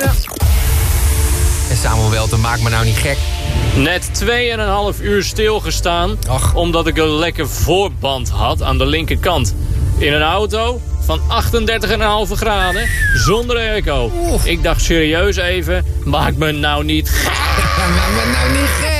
bijna. En Samuel Welten, maak me nou niet gek. Net 2,5 uur stilgestaan. Ach. Omdat ik een lekker voorband had aan de linkerkant. In een auto van 38,5 graden zonder airco. Ik dacht serieus even, maak me nou niet gek. Maak me nou niet gek.